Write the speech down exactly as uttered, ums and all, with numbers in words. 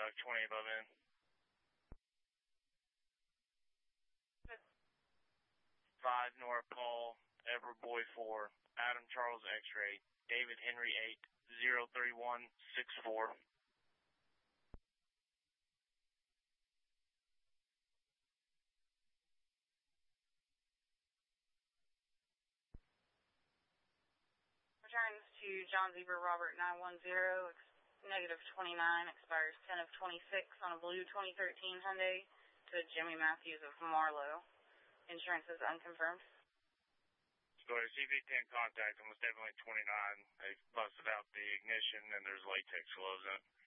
Duck, twenty above in. five North Paul, Edward Boy four, Adam Charles X-Ray, David Henry eight, zero three one six four. Returns to John Zebra Robert nine one zero, negative twenty-nine, expires ten of twenty-six on a blue twenty thirteen Hyundai to Jimmy Matthews of Marlow. Insurance is unconfirmed. Go to C V ten contact, almost definitely twenty-nine. They busted out the ignition and there's latex gloves in it.